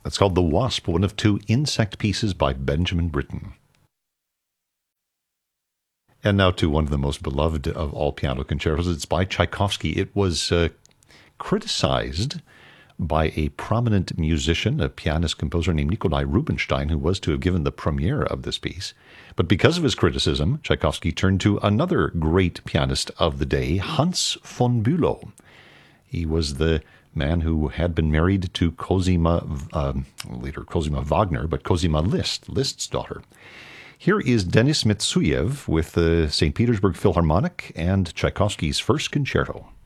That's called The Wasp, one of two insect pieces by Benjamin Britten. And now to one of the most beloved of all piano concertos. It's by Tchaikovsky. It was criticized by a prominent musician, a pianist composer named Nikolai Rubinstein, who was to have given the premiere of this piece. But because of his criticism, Tchaikovsky turned to another great pianist of the day, Hans von Bülow. He was the man who had been married to later Cosima Wagner, but Cosima Liszt, Liszt's daughter. Here is Denis Mitsuyev with the St. Petersburg Philharmonic and Tchaikovsky's First Concerto.